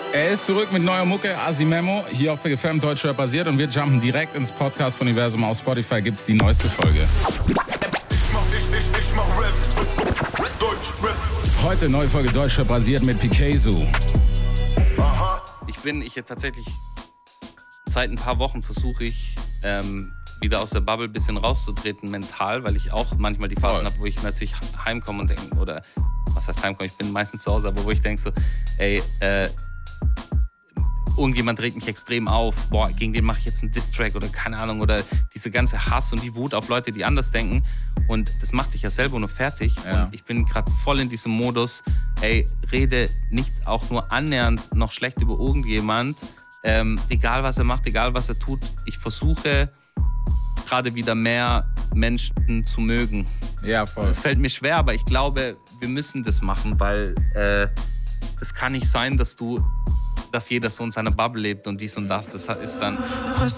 Er ist zurück mit neuer Mucke, Asimemo, hier auf Big FM, Deutschrap basiert, und wir jumpen direkt ins Podcast-Universum. Auf Spotify gibt's die neueste Folge. Ich mach Rap, Deutschrap. Heute neue Folge Deutschrap basiert mit Pikazu. Ich tatsächlich seit ein paar Wochen versuche ich, wieder aus der Bubble ein bisschen rauszutreten mental, weil ich auch manchmal die Phasen habe, wo ich natürlich heimkomme und denke, oder was heißt heimkommen, ich bin meistens zu Hause, aber wo ich denke so, ey, irgendjemand regt mich extrem auf, boah, gegen den mache ich jetzt einen Diss-Track oder keine Ahnung, oder diese ganze Hass und die Wut auf Leute, die anders denken, und das macht dich ja selber nur fertig. Ja. Und ich bin gerade voll in diesem Modus, ey, rede nicht auch nur annähernd noch schlecht über irgendjemand, egal was er macht, egal was er tut. Ich versuche gerade wieder mehr Menschen zu mögen. Ja, voll. Es fällt mir schwer, aber ich glaube, wir müssen das machen, weil es kann nicht sein, dass jeder so in seiner Bubble lebt und dies und das. Das ist dann...